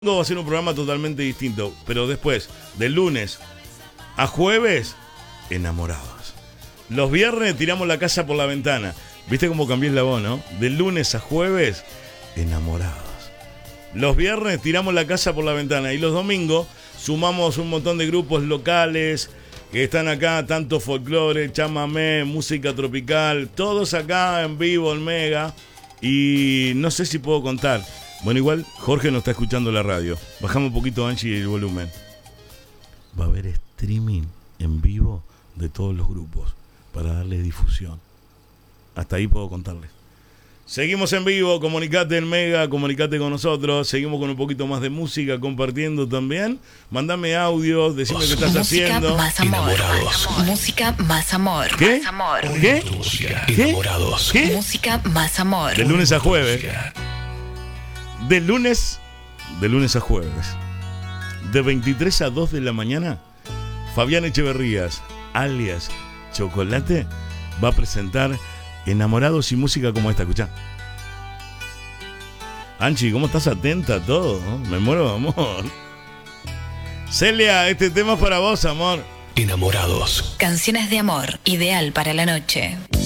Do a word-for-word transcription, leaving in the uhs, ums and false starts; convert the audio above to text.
Va a ser un programa totalmente distinto, pero después, de lunes a jueves, enamorados. Los viernes tiramos la casa por la ventana. ¿Viste cómo cambié la voz, no? De lunes a jueves, enamorados. Los viernes tiramos la casa por la ventana y los domingos sumamos un montón de grupos locales que están acá, tanto folclore, chamamé, música tropical, todos acá en vivo en Mega. Y no sé si puedo contar. Bueno, igual Jorge no está escuchando la radio. Bajamos un poquito, Angie, el volumen. Va a haber streaming en vivo de todos los grupos para darle difusión. Hasta ahí puedo contarles. Seguimos en vivo, comunicate en Mega, comunicate con nosotros. Seguimos con un poquito más de música, compartiendo también. Mandame audios, decime qué estás música haciendo. Más amor. Enamorados. Música más amor. ¿Qué? Más amor. ¿Qué? Música. ¿Qué? Enamorados. ¿Qué? Música más amor. De lunes a jueves. Música. De lunes, de lunes a jueves. De veintitrés a dos de la mañana, Fabián Echeverrías, alias Chocolate, va a presentar Enamorados y música como esta. Escuchá. Anchi, ¿cómo estás atenta a todo? ¿No? Me muero de amor. Celia, este tema es para vos, amor. Enamorados. Canciones de amor, ideal para la noche.